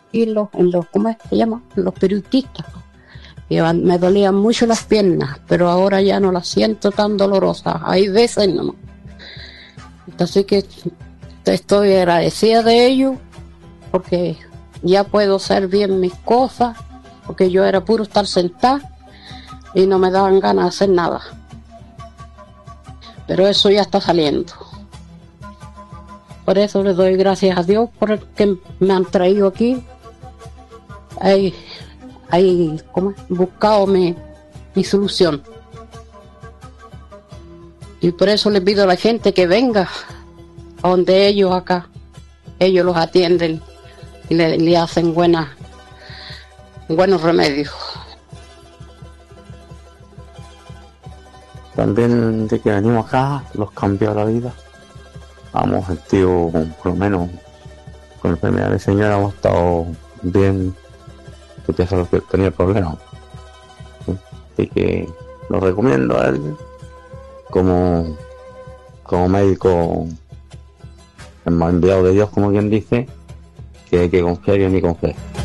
¿cómo es que se llama? Los periodistas. Y me dolían mucho las piernas, pero ahora ya no las siento tan dolorosas. Hay veces no. Así que estoy agradecida de ello, porque ya puedo hacer bien mis cosas, porque yo era puro estar sentada y no me daban ganas de hacer nada. Pero eso ya está saliendo. Por eso le doy gracias a Dios por el que me han traído aquí. ¿Cómo es? Buscado mi solución. Y por eso le pido a la gente que venga a donde ellos acá. Ellos los atienden y le hacen buenos remedios. También de que venimos acá, los cambió la vida. Hemos sentido, por lo menos, con la enfermedad de señora hemos estado bien, porque ya sabes que tenía problemas. ¿Sí? Así que lo recomiendo a él como médico enviado de Dios, como quien dice, que hay que confiar y ni confiar.